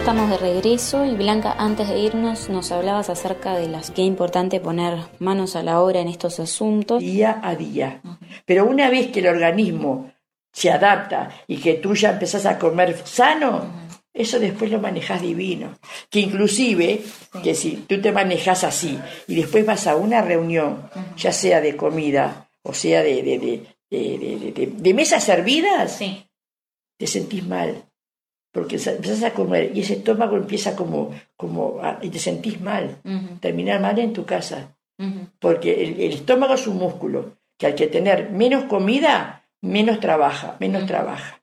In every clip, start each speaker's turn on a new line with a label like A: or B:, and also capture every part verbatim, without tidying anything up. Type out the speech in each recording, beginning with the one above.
A: estamos de regreso y Blanca, antes de irnos nos hablabas acerca de las que es importante poner manos a la obra en estos asuntos.
B: Día a día. Uh-huh. Pero una vez que el organismo se adapta y que tú ya empezás a comer sano, uh-huh. eso después lo manejas divino. Que inclusive, sí. que si tú te manejas así y después vas a una reunión, uh-huh. ya sea de comida o sea de, de, de, de, de, de, de mesas servidas, sí. te sentís mal. Porque empezás a comer y ese estómago empieza como, como a, y te sentís mal, uh-huh. terminar mal en tu casa. Uh-huh. Porque el, el estómago es un músculo que al que tener menos comida, menos trabaja, menos uh-huh. trabaja.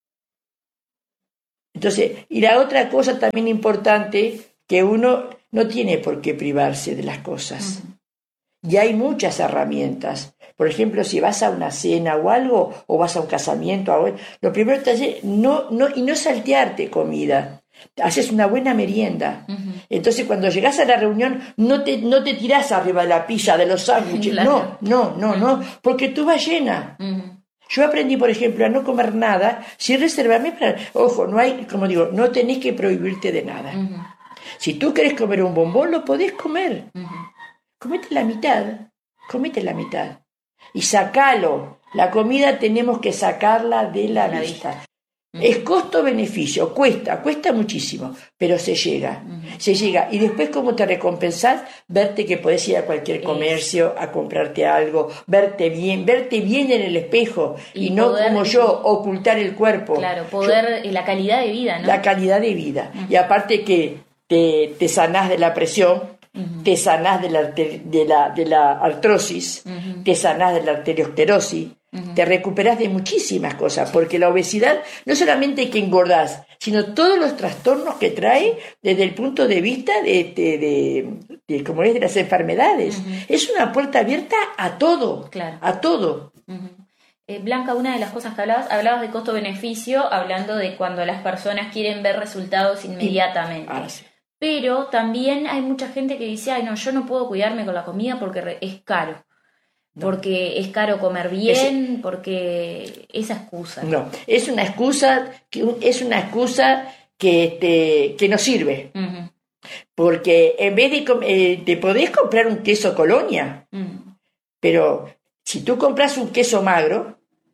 B: Entonces, y la otra cosa también importante, que uno no tiene por qué privarse de las cosas. Uh-huh. Y hay muchas herramientas. Por ejemplo, si vas a una cena o algo, o vas a un casamiento, lo primero que te hace, no, no, y no saltearte comida. Haces una buena merienda. Uh-huh. Entonces, cuando llegas a la reunión, no te, no te tirás arriba de la pizza, de los sándwiches. Claro. No, no, no, uh-huh. no, porque tú vas llena. Uh-huh. Yo aprendí, por ejemplo, a no comer nada sin reservarme para... Ojo, no hay, como digo, no tenés que prohibirte de nada. Uh-huh. Si tú querés comer un bombón, lo podés comer. Uh-huh. Comete la mitad, comete la mitad. Y sacalo. La comida tenemos que sacarla de la, la vista. vista. Uh-huh. Es costo-beneficio, cuesta, cuesta muchísimo, pero se llega, uh-huh. se llega. Y después, ¿cómo te recompensás? Verte que podés ir a cualquier comercio a comprarte algo, verte bien, verte bien en el espejo y, y no poder, como yo, ocultar el cuerpo.
A: Claro, poder, yo, la calidad de vida, ¿no?
B: La calidad de vida. Uh-huh. Y aparte que te, te sanás de la presión, Uh-huh. te sanás de la, de la, de la artrosis, uh-huh. te sanás de la arteriosclerosis, uh-huh. te recuperás de muchísimas cosas, porque la obesidad no solamente que engordás, sino todos los trastornos que trae desde el punto de vista de, de, de, de como es de las enfermedades. Uh-huh. Es una puerta abierta a todo, claro. a todo.
A: Uh-huh. Eh, Blanca, una de las cosas que hablabas, hablabas de costo-beneficio, hablando de cuando las personas quieren ver resultados inmediatamente. Ah, sí. Pero también hay mucha gente que dice, ay no, yo no puedo cuidarme con la comida porque es caro. No. Porque es caro comer bien, es, porque esa excusa.
B: No, es una excusa, es una excusa que, este, que no sirve. Uh-huh. Porque en vez de, eh, te podés comprar un queso Colonia, uh-huh. pero si tú compras un queso magro,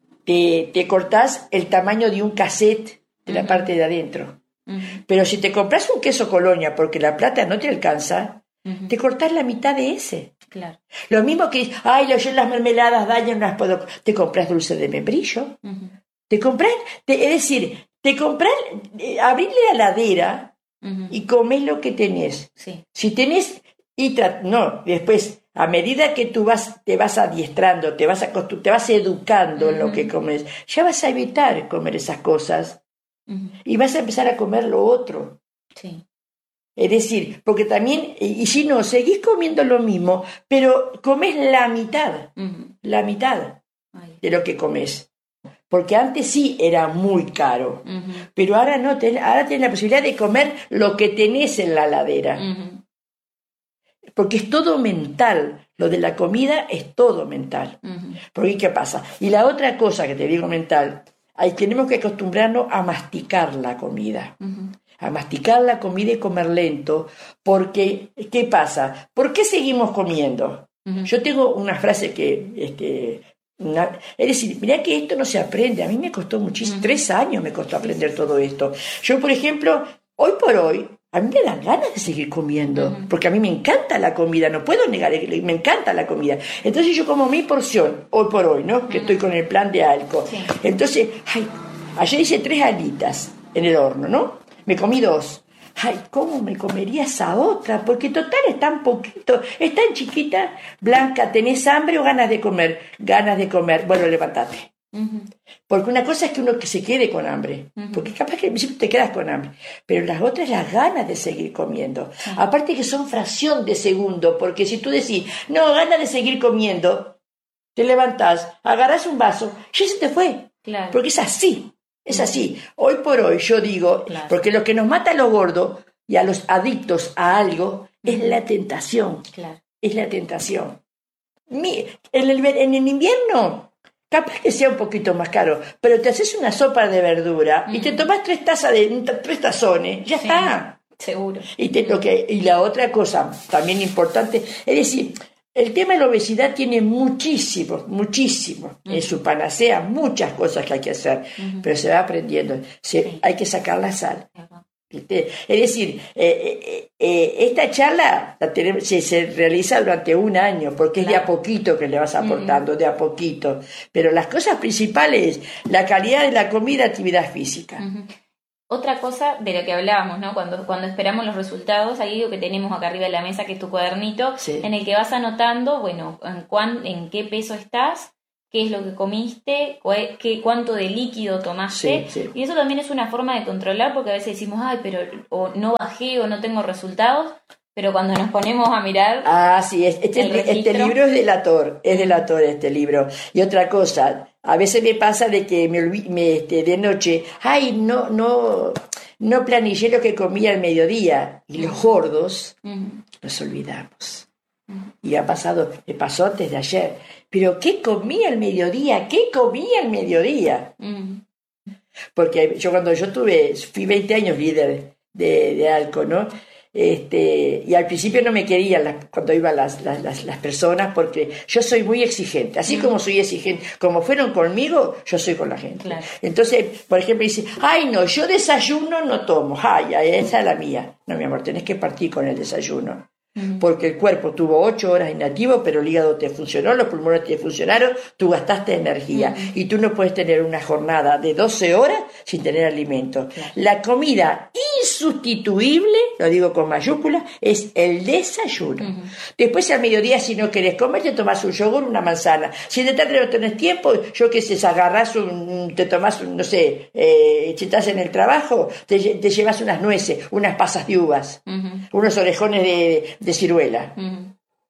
B: te, te cortás el tamaño de un cassette de uh-huh. la parte de adentro. Uh-huh. Pero si te compras un queso Colonia porque la plata no te alcanza, uh-huh. te cortás la mitad de ese.
A: Claro.
B: Lo mismo que, ay, yo las mermeladas dañan, no las puedo. Te compras dulce de membrillo. Uh-huh. Te compras, te, es decir, te compras, eh, abrir la heladera uh-huh. y comés lo que tenés.
A: Sí.
B: Si tenés, y tra- no, después, a medida que tú vas, te vas adiestrando, te vas, acostu- te vas educando uh-huh. en lo que comes, ya vas a evitar comer esas cosas. Uh-huh. Y vas a empezar a comer lo otro.
A: Sí.
B: Es decir, porque también, y si no, seguís comiendo lo mismo, pero comes la mitad, uh-huh. la mitad Ay. de lo que comes. Porque antes sí era muy caro, uh-huh. pero ahora no, ten, ahora tienes la posibilidad de comer lo que tenés en la heladera. Uh-huh. Porque es todo mental, lo de la comida es todo mental. Uh-huh. Porque ¿qué pasa? Y la otra cosa que te digo mental, Ahí tenemos que acostumbrarnos a masticar la comida, uh-huh. a masticar la comida y comer lento, porque, ¿qué pasa? ¿Por qué seguimos comiendo? Uh-huh. Yo tengo una frase que, este, una, es decir, mirá que esto no se aprende, a mí me costó muchísimo, uh-huh. tres años me costó aprender todo esto. Yo, por ejemplo, hoy por hoy, a mí me dan ganas de seguir comiendo, uh-huh. porque a mí me encanta la comida, no puedo negar, me encanta la comida. Entonces yo como mi porción, hoy por hoy, ¿no? Uh-huh. Que estoy con el plan de Alco. Sí. Entonces, ay, ayer hice tres alitas en el horno, ¿no? Me comí dos. Ay, ¿cómo me comería esa otra? Porque total es tan poquito, es tan chiquita. Blanca, ¿tenés hambre o ganas de comer? Ganas de comer. Bueno, levántate. Uh-huh. Porque una cosa es que uno que se quede con hambre, uh-huh. porque capaz que al principio te quedas con hambre, pero las otras las ganas de seguir comiendo, uh-huh. aparte que son fracción de segundo, porque si tú decís, no, ganas de seguir comiendo, te levantás, agarrás un vaso, ya se te fue, claro. porque es así, es uh-huh. así, hoy por hoy yo digo, claro. porque lo que nos mata a los gordos y a los adictos a algo uh-huh. es la tentación,
A: claro.
B: es la tentación. En el, en el invierno, Capaz que sea un poquito más caro, pero te haces una sopa de verdura mm. y te tomas tres tazas de tres tazones, ya sí, está.
A: Seguro.
B: Y, te, lo que, y la otra cosa también importante, es decir, el tema de la obesidad tiene muchísimo, muchísimo mm. en su panacea, muchas cosas que hay que hacer, mm-hmm. pero se va aprendiendo. Se, sí. Hay que sacar la sal. Uh-huh. Es decir, eh, eh, eh, esta charla la tenemos, se, se realiza durante un año, porque claro. es de a poquito que le vas aportando, mm-hmm. de a poquito. Pero las cosas principales, la calidad de la comida, actividad física.
A: Mm-hmm. Otra cosa de la que hablábamos, ¿no? Cuando, cuando esperamos los resultados, hay algo que tenemos acá arriba de la mesa, que es tu cuadernito, sí. en el que vas anotando, bueno, en, cuán, en qué peso estás, qué es lo que comiste, qué, cuánto de líquido tomaste, sí, sí. y eso también es una forma de controlar, porque a veces decimos, ay, pero o no bajé o no tengo resultados, pero cuando nos ponemos a mirar...
B: Ah, sí, este, registro, este libro es delator, es delator este libro. Y otra cosa, a veces me pasa de que me, me este, de noche, ay, no, no, no planillé lo que comía al mediodía, y los gordos uh-huh. nos olvidamos. Uh-huh. Y ha pasado, me pasó antes de ayer, pero ¿qué comía al mediodía? ¿Qué comía al mediodía? Uh-huh. Porque yo cuando yo tuve, fui veinte años líder de, de ALCO, ¿no? Este, y al principio no me querían las, cuando iban las, las, las, las personas, porque yo soy muy exigente, así mm. como soy exigente, como fueron conmigo, yo soy con la gente. Claro. Entonces, por ejemplo, dice, ay no, yo desayuno no tomo, ay, esa es la mía. No, mi amor, tenés que partir con el desayuno. Porque el cuerpo tuvo ocho horas inactivo, pero el hígado te funcionó, los pulmones te funcionaron, tú gastaste energía. Uh-huh. Y tú no puedes tener una jornada de doce horas sin tener alimento. Claro. La comida insustituible, lo digo con mayúsculas, es el desayuno. Uh-huh. Después al mediodía, si no querés comer, te tomás un yogur, una manzana. Si de tarde no tenés tiempo, yo qué sé, agarrás un, te tomás, un, no sé, eh, si estás en el trabajo, te, te llevas unas nueces, unas pasas de uvas, uh-huh. unos orejones de, de ciruela. Uh-huh.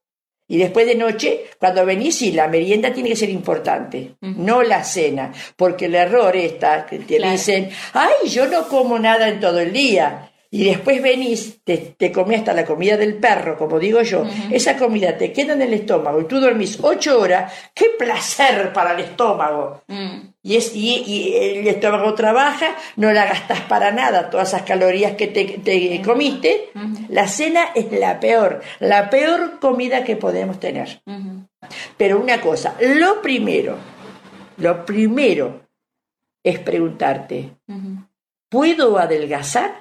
B: Y después de noche, cuando venís, sí, la merienda tiene que ser importante, uh-huh. no la cena, porque el error está que te claro. dicen, ay, yo no como nada en todo el día. Y después venís, te, te comés hasta la comida del perro, como digo yo, uh-huh. esa comida te queda en el estómago y tú dormís ocho horas, ¡qué placer para el estómago! Uh-huh. Y, es, y, y el estómago trabaja, no la gastás para nada, todas esas calorías que te, te uh-huh. comiste. Uh-huh. La cena es la peor, la peor comida que podemos tener. Uh-huh. Pero una cosa, lo primero, lo primero es preguntarte, uh-huh. ¿puedo adelgazar?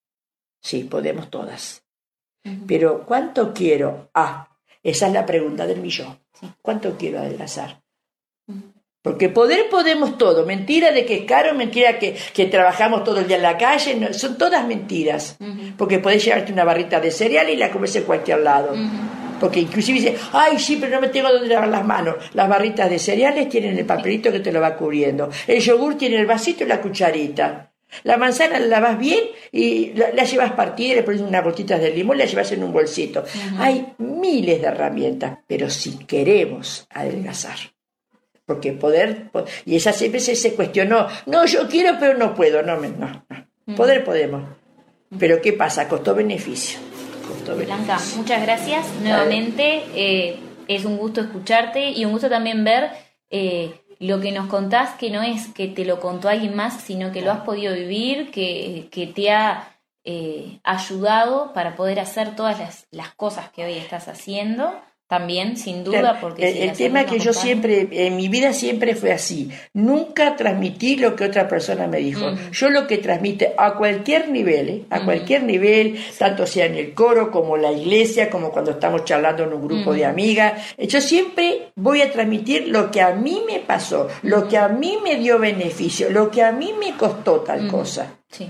B: Sí, podemos todas. Uh-huh. Pero ¿cuánto quiero? Ah, esa es la pregunta del millón. Sí. ¿Cuánto quiero adelgazar? Uh-huh. Porque poder podemos todo. Mentira de que es caro, mentira que, que trabajamos todo el día en la calle. No, son todas mentiras. Uh-huh. Porque podés llevarte una barrita de cereal y la comes en cualquier lado. Uh-huh. Porque inclusive dice, ay, sí, pero no me tengo donde lavar las manos. Las barritas de cereales tienen el papelito que te lo va cubriendo. El yogur tiene el vasito y la cucharita. La manzana la lavas bien y la, la llevas partida, le pones unas gotitas de limón y la llevas en un bolsito. Uh-huh. Hay miles de herramientas, pero si queremos adelgazar, porque poder, y ella siempre se, se cuestionó, no, yo quiero pero no puedo, no, no, no. Uh-huh. Poder podemos, pero ¿qué pasa? Costó-beneficio. Costó-beneficio.
A: Blanca, muchas gracias nuevamente, eh, es un gusto escucharte y un gusto también ver... Eh, lo que nos contás, que no es que te lo contó alguien más, sino que lo has podido vivir, que, que te ha eh, ayudado para poder hacer todas las, las cosas que hoy estás haciendo, también, sin duda,
B: claro,
A: porque...
B: El,
A: si
B: el tema que yo siempre, en mi vida siempre fue así, nunca transmití lo que otra persona me dijo. Uh-huh. Yo lo que transmite a cualquier nivel, ¿eh? a uh-huh. cualquier nivel, tanto sea en el coro, como la iglesia, como cuando estamos charlando en un grupo uh-huh. de amigas, yo siempre voy a transmitir lo que a mí me pasó, uh-huh. lo que a mí me dio beneficio, lo que a mí me costó tal uh-huh. cosa.
A: Sí.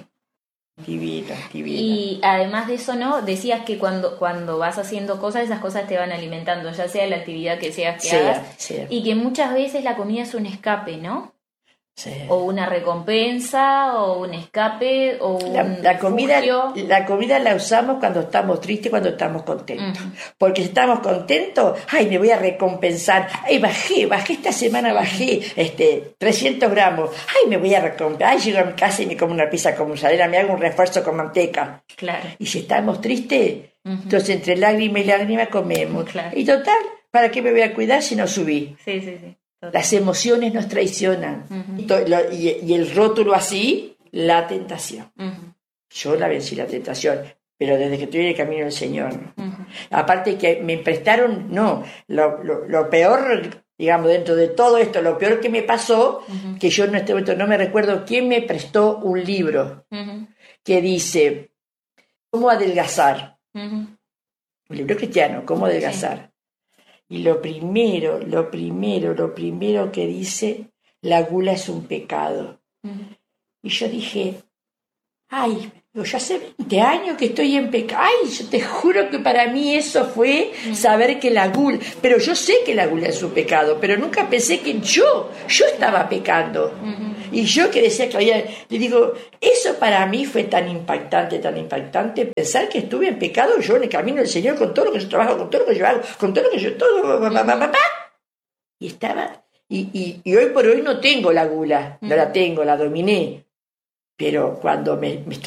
B: Divina, divina.
A: Y además de eso, ¿no? Decías que cuando, cuando vas haciendo cosas, esas cosas te van alimentando, ya sea la actividad que seas que sea, hagas, sea. Y que muchas veces la comida es un escape, ¿no? Sí. O una recompensa, o un escape, o un
B: la, la comida la comida la usamos cuando estamos tristes, cuando estamos contentos. Uh-huh. Porque si estamos contentos, ay, me voy a recompensar, ay, bajé, bajé esta semana, bajé este trescientos gramos, ay, me voy a recompensar, ay, llego a mi casa y me como una pizza con mozzarella, me hago un refuerzo con manteca.
A: Claro.
B: Y si estamos tristes, uh-huh. entonces entre lágrima y lágrima comemos.
A: Claro.
B: Y total, ¿para qué me voy a cuidar si no subí?
A: Sí, sí, sí.
B: Las emociones nos traicionan. Uh-huh. y, y el rótulo así, la tentación. Uh-huh. Yo la vencí la tentación, pero desde que estoy en el camino del Señor. Uh-huh. Aparte que me prestaron, no, lo, lo, lo peor, digamos, dentro de todo esto, lo peor que me pasó, uh-huh. que yo en este momento no me recuerdo quién me prestó un libro uh-huh. que dice, ¿cómo adelgazar? Uh-huh. Un libro cristiano, ¿cómo adelgazar? Sí. Y lo primero, lo primero, lo primero que dice, la gula es un pecado. Uh-huh. Y yo dije, ay, yo ya hace veinte años que estoy en pecado. Ay, yo te juro que para mí eso fue uh-huh. saber que la gula, pero yo sé que la gula es un pecado, pero nunca pensé que yo, yo estaba pecando. Uh-huh. Y yo que decía que había, le digo, eso para mí fue tan impactante, tan impactante, pensar que estuve en pecado yo en el camino del Señor con todo lo que yo trabajo, con todo lo que yo hago, con todo lo que yo, todo, pa, pa, pa, pa. Y estaba, y, y, y hoy por hoy no tengo la gula, uh-huh. no la tengo, la dominé, pero cuando me, me